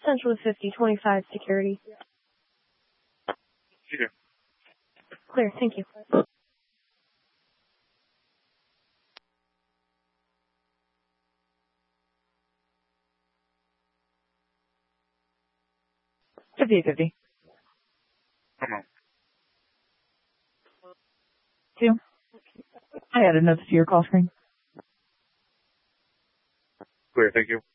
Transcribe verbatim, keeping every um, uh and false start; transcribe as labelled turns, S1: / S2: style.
S1: Central to fifty twenty-five security.
S2: Here.
S1: Clear, thank you.
S3: fifty-eight fifty.
S2: Come on.
S3: Two. I added notes to your call screen.
S2: Clear, thank you.